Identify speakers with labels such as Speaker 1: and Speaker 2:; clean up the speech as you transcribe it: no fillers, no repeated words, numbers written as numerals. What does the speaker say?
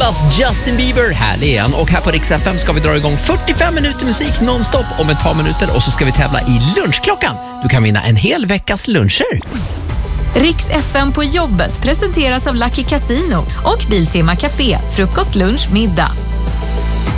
Speaker 1: måndags, Justin Bieber, härlig igen. Och här på Rix FM ska vi dra igång 45 minuter musik nonstop om ett par minuter. Och så ska vi tävla i lunchklockan. Du kan vinna en hel veckas luncher.
Speaker 2: Rix FM på jobbet presenteras av Lucky Casino och Biltema Café, frukost, lunch, middag.